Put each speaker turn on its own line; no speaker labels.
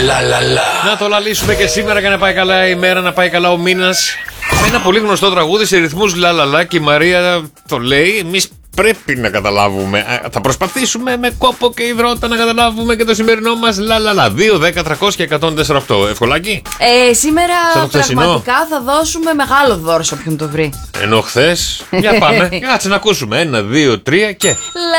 Να το λαλήσουμε και σήμερα και να πάει καλά η μέρα, να πάει καλά ο μήνας. Με ένα πολύ γνωστό τραγούδι σε ρυθμούς λαλαλα και η Μαρία το λέει. Εμείς πρέπει να καταλάβουμε. Θα προσπαθήσουμε με κόπο και υδρότα να καταλάβουμε και το σημερινό μας λαλαλα. 2-10-300-1048. Ευκολάκι.
Σήμερα πραγματικά θα δώσουμε μεγάλο δώρο σε όποιον το βρει.
Ενώ χθες. Για πάμε. Κάτσε να ακούσουμε. 1, 2, 3 και.